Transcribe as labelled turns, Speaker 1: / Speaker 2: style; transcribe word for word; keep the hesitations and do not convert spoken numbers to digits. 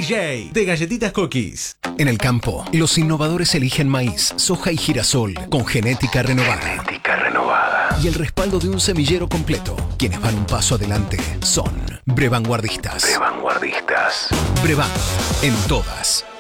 Speaker 1: J de Galletitas Cookies.
Speaker 2: En el campo, los innovadores eligen maíz, soja y girasol con genética renovada.
Speaker 3: Genética renovada.
Speaker 2: Y el respaldo de un semillero completo. Quienes van un paso adelante son Brevanguardistas.
Speaker 3: Brevanguardistas.
Speaker 2: Brevan, en todas.